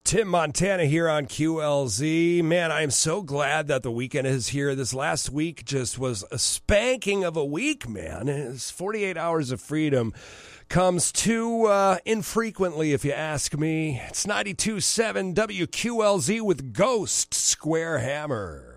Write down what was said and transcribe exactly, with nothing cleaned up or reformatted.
Tim Montana here on Q L Z. Man, I am so glad that the weekend is here. This last week just was a spanking of a week, man. It's forty-eight hours of freedom. Comes too uh, infrequently, if you ask me. It's ninety-two point seven W Q L Z with Ghost Square Hammer.